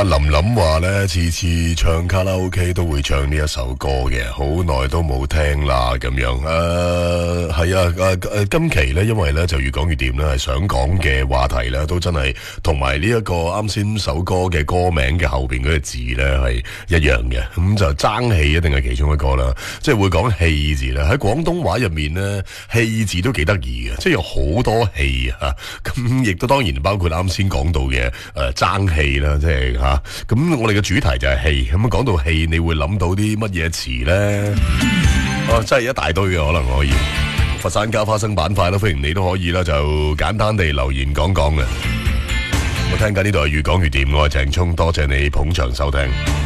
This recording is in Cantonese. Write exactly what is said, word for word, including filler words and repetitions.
林林話咧，次次唱卡拉 OK 都會唱呢一首歌嘅，好耐都冇聽啦咁樣。誒係啊誒誒，今期咧因為咧就越講越掂啦，係想講嘅話題咧都真係同埋呢一個啱先首歌嘅歌名嘅後邊嗰個字咧係一樣嘅，咁就爭氣一定係其中一個啦。即係會講氣字咧，喺廣東話入面咧氣字都幾得意嘅，即係有好多氣啊。咁亦都當然包括啱先講到嘅誒爭氣啦，即係吓。咁我哋嘅主題就係氣，咁講到氣，你會諗到啲乜嘢詞咧？哦，真係一大堆嘅，可能可以。佛山加花生板塊啦，歡迎你都可以啦，就簡單地留言講講嘅。我聽緊呢度係越講越掂，我係鄭聰，多謝你捧場收聽。